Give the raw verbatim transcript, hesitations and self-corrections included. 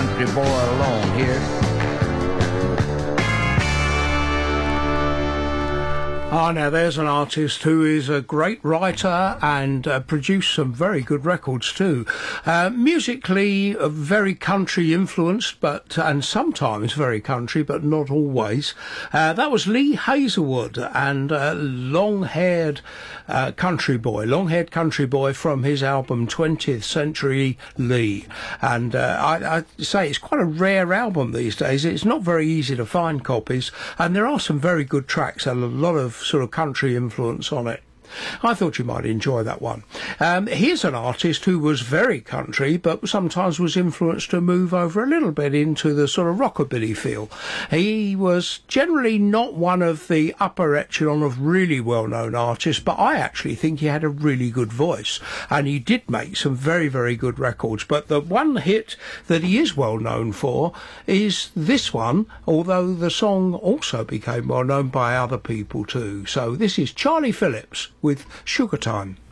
country boy alone here. Ah, now there's an artist who is a great writer and uh, produced some very good records too. Uh, musically, uh, very country influenced, but and sometimes very country, but not always. Uh, that was Lee Hazelwood, and uh, long-haired uh, country boy, long-haired country boy from his album twentieth Century Lee. And uh, I, I say it's quite a rare album these days. It's not very easy to find copies, and there are some very good tracks and a lot of sort of country influence on it. I thought you might enjoy that one. Um, here's an artist who was very country, but sometimes was influenced to move over a little bit into the sort of rockabilly feel. He was generally not one of the upper echelon of really well-known artists, but I actually think he had a really good voice, and he did make some very, very good records. But the one hit that he is well known for is this one, although the song also became well known by other people too. So this is Charlie Phillips with Sugar Time.